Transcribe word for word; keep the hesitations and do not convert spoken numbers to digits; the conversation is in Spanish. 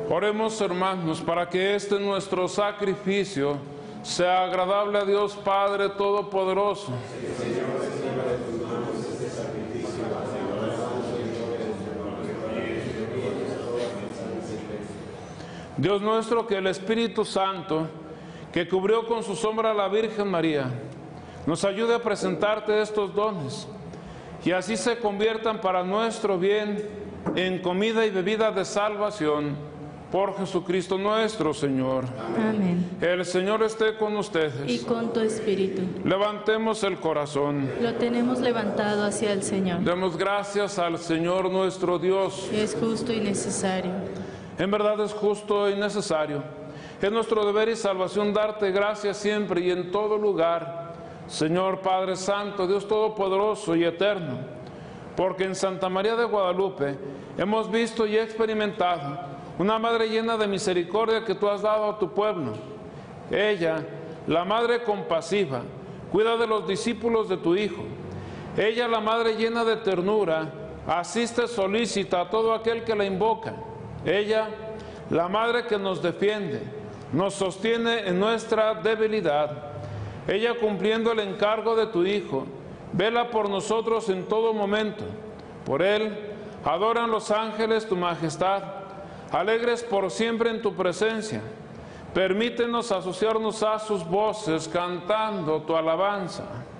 Oremos, hermanos, para que este nuestro sacrificio sea agradable a Dios Padre Todopoderoso. Dios nuestro, que el Espíritu Santo, que cubrió con su sombra a la Virgen María, nos ayude a presentarte estos dones, y así se conviertan para nuestro bien en comida y bebida de salvación, por Jesucristo nuestro Señor. Amén. El Señor esté con ustedes. Y con tu espíritu. Levantemos el corazón. Lo tenemos levantado hacia el Señor. Demos gracias al Señor nuestro Dios. Es justo y necesario. En verdad es justo y necesario. Es nuestro deber y salvación darte gracias siempre y en todo lugar, Señor Padre Santo, Dios Todopoderoso y Eterno, porque en Santa María de Guadalupe hemos visto y experimentado una madre llena de misericordia que tú has dado a tu pueblo. Ella, la madre compasiva, cuida de los discípulos de tu Hijo. Ella, la madre llena de ternura, asiste solícita a todo aquel que la invoca. Ella, la madre que nos defiende, nos sostiene en nuestra debilidad. Ella, cumpliendo el encargo de tu Hijo, vela por nosotros en todo momento. Por Él, adoran los ángeles tu majestad, alegres por siempre en tu presencia. Permítenos asociarnos a sus voces cantando tu alabanza.